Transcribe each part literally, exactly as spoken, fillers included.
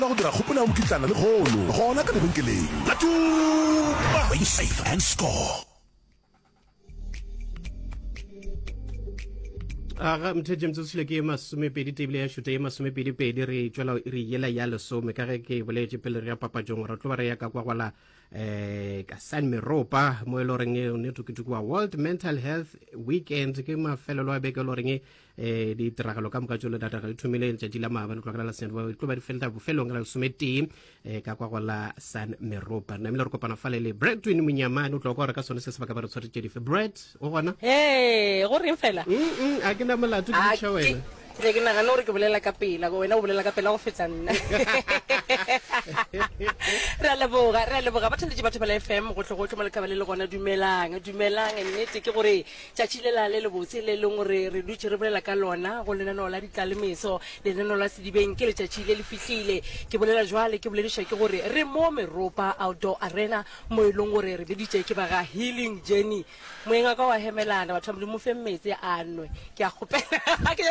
go dira kgopolo ya mokitlana le kgono gona ka lebenkeleng la tuba play safe and score. Aga mthe James o tshile ke masome pedi tebile ya shote ya masome pedi pedi re tswela re yela ya lesome ka ge ke boletse pele re ya papajong re tlo ba re ya ka kwa kwala eh ka San Meropa mo ele reng e ne tukutuku wa World Mental Health Weekend ke mafelelo a beke lo reng eh di tiragalo ka moka tšole data ga ithomile le tšatši la maabane tlo kana la sene ba tlo ba di felta bofelong la lesome tee eh ka kwa kwala San Meropa na mile re kopana fale le Brett Twin Munyamane o tlo go re ka sone se se ba ka ba re tshware tšedi fe Brett o gona hey go reng fela mm a ke na molato ke tšha wena ke ke nagana gore ke bolela ka pela go wena o bolela ka pela go fetsa nna ra leboga ra leboga batho le batho ba F M go tlogo tlomo le ka ba le gona dumelang dumelang nnete ke gore tšatši le la le le botse le leng gore re dutse re bolela ka lona go lenano la ditlalemeso le lenano la sedibeng ke le tšatši le le fihlile ke bolela jwale ke bolediša ke gore re mo Meropa Outdoor Arena mo e leng gore re beditše ke ba ga Healing Journey moenga ka wa hemelana batho ba mo fe metse a nwe ke a gopela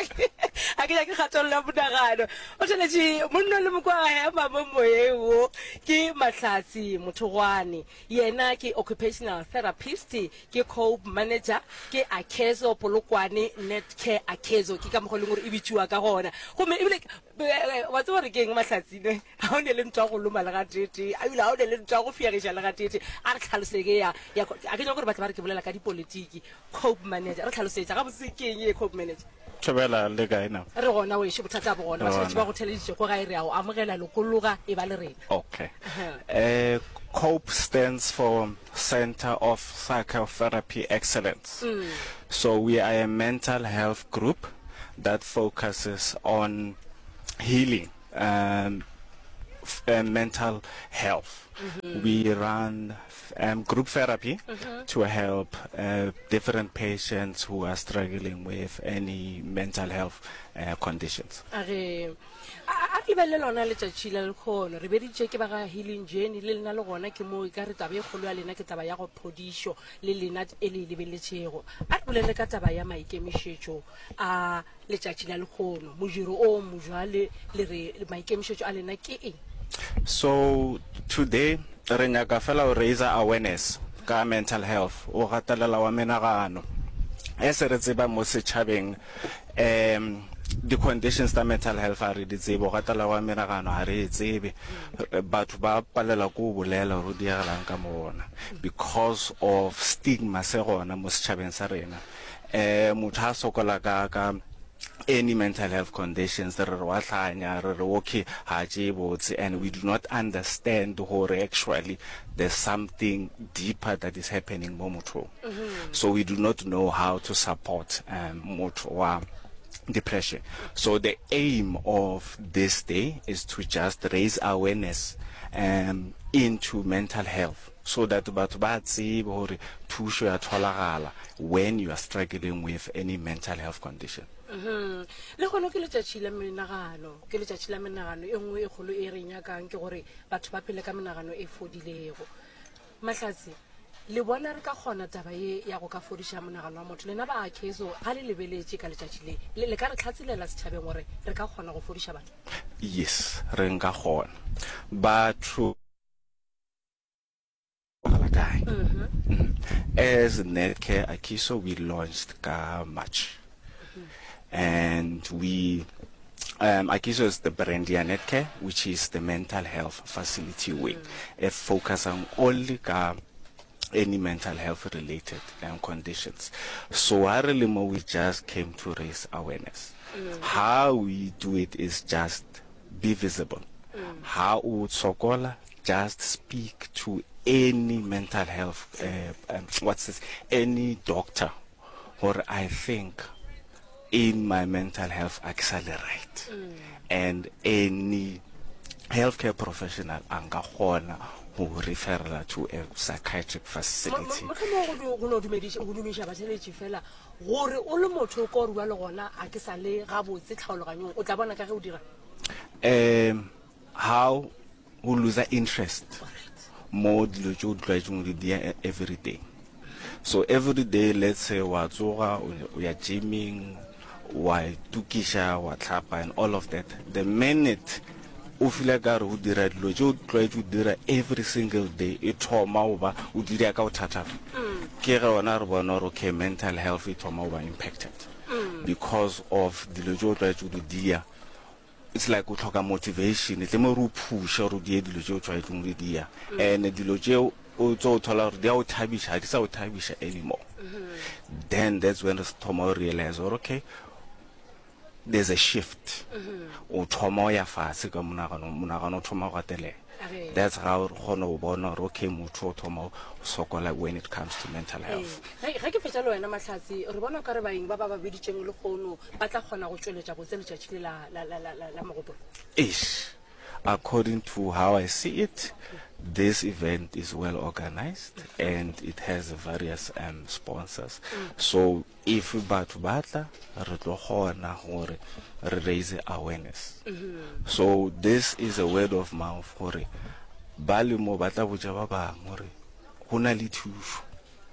a ke ya ke kgatolola bonagano o tšheletše monna le mokwa ga hema mo moyeo ke Mahlatsi Mothogwane yena ke occupational therapist ke co manager ke Akezo Polokwane Netcare Akezo ke ka mogoleng gore e bitšwa ka gona gomme ebile wa tseba re keng Mahlatsi ne ha o ne le ntwa go loma le ga tete a ile ha o ne le ntwa go fiagisha le ga tete a re tlhaloseke ya a ke gore batho ba re ke bolela ka dipolitiki co manager re tlhalosetša ga botse keng e co manager Tšhabela le kae na re gona we she bothata bo gona ba ba go theleditše go ga ire ya o amogela le kologa e ba le rena. Okay. uh, COPE stands for Center of Psychotherapy Excellence. Mm. So we are a mental health group that focuses on healing um, uh, mental health. Mm-hmm. We run um, group therapy mm-hmm. to help uh, different patients who are struggling with any mental health uh, conditions. Okay. a ke belle lona le tšatši le lekgono re beditše ke ba ga Healing Journey le lena le gona ke mo ka re taba e kgolo ya lena ke taba ya go phodišo le lena e le lebeletšego a re bolele ka taba ya maikemišetšo a letšatši la lekgono mojiro o mojale le re maikemišetšo a lena ke eng. So today re nyaka fela o raise awareness ka mental health o gatelela wa menagano e se re tseba mo setšhabeng um the conditions that mental health are di tsebo gatela wa menagano ha re tsebe batho ba palela go bolela go diagalang ka mona because of stigma se gona mo setšhabeng sa rena eh motho a sokola ka ka any mental health conditions re re wa tlhanya re re okay ha je botse and we do not understand gore actually there's something deeper that is happening mo motho. Mm-hmm. So we do not know how to support um motho wa depression. So the aim of this day is to just raise awareness um, into mental health so that batho ba tsebe hore thuso ya tholagala when you are struggling with any mental health condition. Mhm. Le gone ke le tšatši la menagano ke le tšatši la menagano e nngwe e kgolo e re nyakang ke gore batho ba phele ka menagano e fodilego. Mahlatsi le bona re ka gona taba ye ya go ka fodiša monagano wa motho lena ba Akezo ga le lebeletše ka letšatši le le ka re tlhatselela setšhabeng gore re ka gona go fodiša batho. Yes re nka gona batho mm-hmm. As Netcare Akezo we launched ka March mm-hmm. and we Um, Akezo is the brand ya Netcare, which is the mental health facility wing. Mm. It focuses on only ka any mental health related um, conditions. So really more we just came to raise awareness. Mm. How we do it is just be visible. Mm. How would Sokola just speak to any mental health, uh, um, what's this, any doctor, or I think in my mental health accelerate mm. and any healthcare professional anga gona who refer to a psychiatric facility. Um, how we lose interest more every day. So every day, let's say we are gymming, we tukisha, we tlapa, and all of that. The minute o feel ka re o dira dilo tse o tlwaetse o dira every single day e thoma o ba o dira ka o thata ke re ona re bona re okay mental health e thoma o ba impacted because of dilo tse o tlwaetse o di dia. It's like o tlhoka motivation le mo re push or di dilo tse o tshwaetse mo di dia and dilo tse o tso thola re dia o thabisha di sa o thabisha anymore. Then that's when the thoma realize okay there's a shift o thoma ya fase ka monagano monagano thoma go tele. That's how gono bona okay motho o thoma o sokola when it comes to mental health. Ga ke fetsa le wena Mahlatsi re bona ka re baeng ba ba ba biditseng le gono ba tla gona go tsweletsa go tsela tšatši la la la la la mogopolo. Ish, according to how I see it, this event is well organized and it has various um, sponsors. So if batho batla re tlo gona gore re raise awareness. So this is a word of mouth gore ba le mo batla botsa ba bang gore hona le thuso.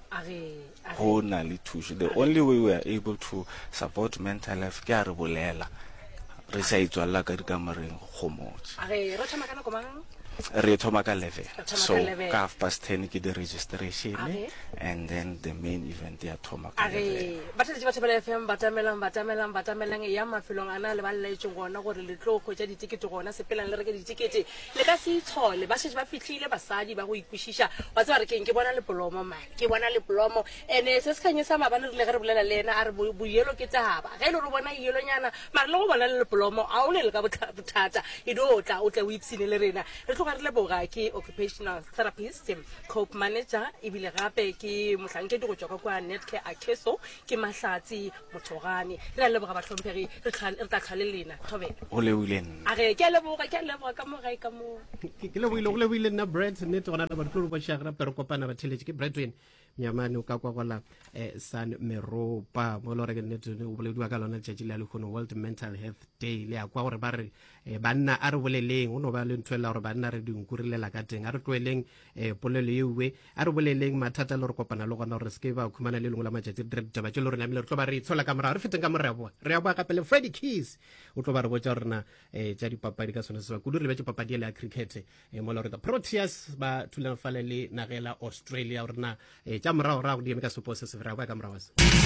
Hona le thuso. The only way we are able to support mental health ke a re bolela re sa itswalla ka dikamareng go motse. Are re thoma kana komang? Re thoma ka eleven. So half past ten ke the registration and then the main event ya thoma ka eleven. Are batla ba tshebela F M batamelang batamelang batamelang ya mafelong ana le ba le itseng gona gore le tlo go ja ditikete gona sepelang le reke ditikete le ka se itshole ba se ba fitlhile basadi ba go ikwishisha ba tsa re keng ke bona le polomo ma ke bona le polomo ene se se kanyesa mabane re le re bolela le ena a re boyelo ke taba ga ile re bona yelo nyana mara le go bona le polomo a o le le ka bothata e do tla o tla o ipsine le rena re tlo ga re le boga ke occupational therapist cope manager ebile gape ke mohlankedi go tswa kwa Netcare Akeso ke Mahlatsi Mothogane re le boga ba tlhompegi re tla tlhalelena thobela o le wileng a re ke le boga ke le boga ka mo ga ka mo ke le wile le wile na bread ne tsona ba tlo ba shagra pero kopana ba theletse ke bread win nyamane o ka kwa kwala eh San Meropa mo lo re ne tsone o bole diwa ka lona tšatši la le khono World Mental Health Day le a kwa gore ba re banna a re boleleng o no ba le ntwela gore banna re dinkurile ka teng a re tloeleng eh polelo yewe a re boleleng mathata le re kopana le gona gore se ba khumana le lengwe la matšatši re ditaba tše le re namile re tlo ba re tshola ka mora re feteng ka mora bo re a boa ka pele Freddie Keys o tlo ba re botsa rena eh tša dipapadi ka sone se ba kudu re betse papadi ya cricket eh mo lo re Proteas ba thulana fale le nagela Australia rena eh tša mora ra go di ka suppose se ra ba ka mora wa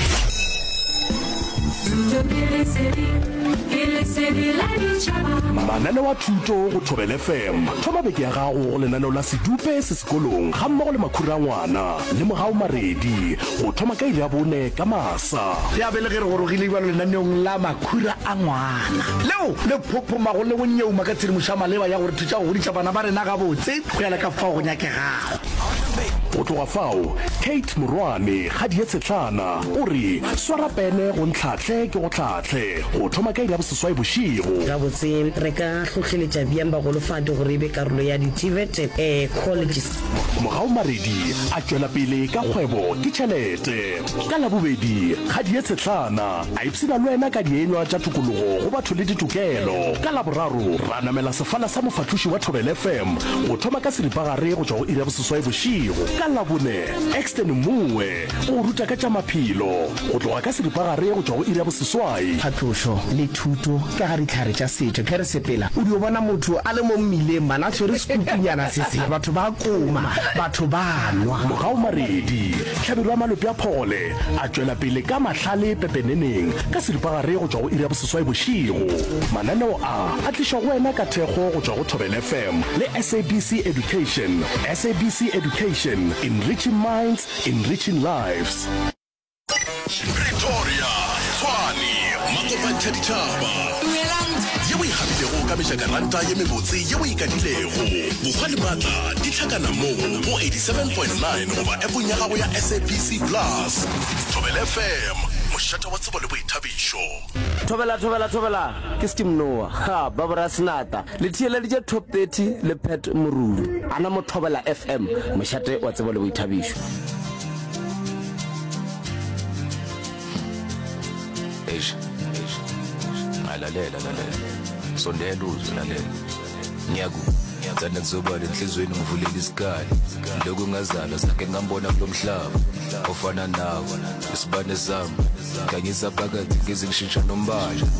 manane wa thuto go Thobela F M thoma beke ya gago go lenaneo la sedupe se sekolong ga mmogo le makhura ngwana le mogao maredi go thoma ka ile ya bone ka masa ya bele ge re gorogile ba lenaneong la makhura a ngwana leo le phophoma go le go nyeuma ka tshedimoša maleba ya gore thuša go goditša bana ba rena ga botse go ya le ka fao go nyakegago go tloga fao Kate Morwane ga di etsetlana o re swara pene go ntlhatlhe ke go tlhatlhe go thoma ka ile ya boseswai bošigo ga botse re ka tlhotlheletša bjang bagolofadi gore e be karolo ya di-TVET eh colleges mogao maredi a tšwela pele ka kgwebo ke tšhelete ka labobedi ga di etsetlana a ipsina le wena ka dienywa tša tokologo go batho le ditokelo ka laboraro ra namela sefala sa mofatloši wa Thobela F M go thoma ka seripagare go tšwa go iri ya boseswai bošigo ka labone Exton Mungwe o ruta ka tša maphelo go tloga ka seripagare go tšwa go iri ya boseswai phatlošo le thuto ka ga ditlhare tša setšo ke re sepela o di bona motho a le mo mmileng mana a tshwere sekupunyana se se batho ba koma batho ba nwa mogao maredi tlhabelwa malope a phole a tšwela pele ka mahlale pepeneneng ka seripagare go tšwa go iri ya boseswai bošigo mananeo a a tliša go wena ka thekgo go tšwa go Thobela F M le S A B C Education. S A B C Education, enriching minds, enriching lives. Pretoria, Tshwane, Makopantsha ditšhaba ye o ikgabilego ka mešakaranta ye mebotse ye o ikadilego bokgwa le maatla di tlhakana mo go eighty-seven point nine goba appong ya gago ya S A B C plus. Thobela F M, mošata wa tsebo le boithabišo. Thobela thobela thobela ke Steam Noah ha Barbara Snata le theeleditše top thirty le Pet Morulu ana mo Thobela F M mošate wa tsebo le boithabišo. Eish alalela lalela sondela uzwe lalela ngiyaku ngiyazana kuzoba lenhlizweni ngivulela isikali lokho ngazala sakhe ngambona kulomhlaba ofana nawo isibane sami nganyisa phakathi ngezingishintsha nombala